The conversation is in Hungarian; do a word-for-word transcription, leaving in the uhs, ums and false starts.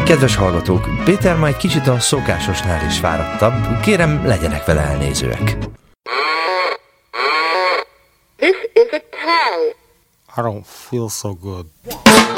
Kedves hallgatók, Péter ma egy kicsit a szokásosnál is fáradtabb. Kérem, legyenek vele elnézőek. This is a cow. I don't feel so good.